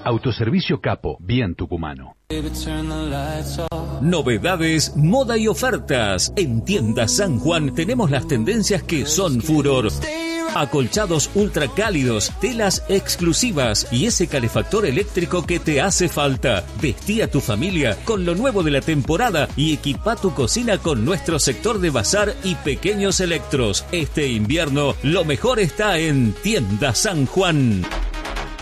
Autoservicio Capo, bien tucumano. Novedades, moda y ofertas. En Tiendas San Juan tenemos las tendencias que son furor. Acolchados ultra cálidos, telas exclusivas y ese calefactor eléctrico que te hace falta. Vestí a tu familia con lo nuevo de la temporada y equipa tu cocina con nuestro sector de bazar y pequeños electros. Este invierno lo mejor está en Tiendas San Juan.